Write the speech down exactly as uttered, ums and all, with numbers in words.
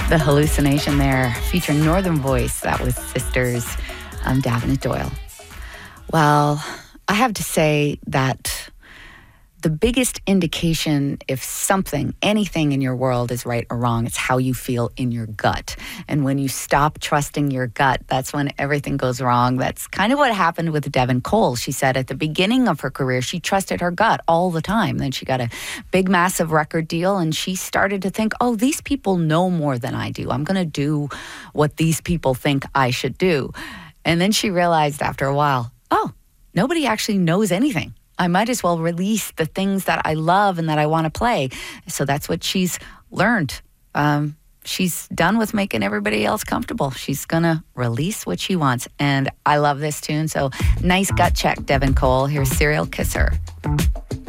The Hallucination there, featuring Northern Voice. That was Sisters. I'm Davenant Doyle. Well, I have to say that the biggest indication if something, anything in your world is right or wrong, it's how you feel in your gut. And when you stop trusting your gut, that's when everything goes wrong. That's kind of what happened with Devin Cole. She said at the beginning of her career, she trusted her gut all the time. Then she got a big, massive record deal, and she started to think, oh, these people know more than I do. I'm going to do what these people think I should do. And then she realized after a while, oh, nobody actually knows anything. I might as well release the things that I love and that I want to play. So that's what she's learned. Um, she's done with making everybody else comfortable. She's going to release what she wants. And I love this tune. So nice gut check, Devin Cole. Here's Serial Kisser.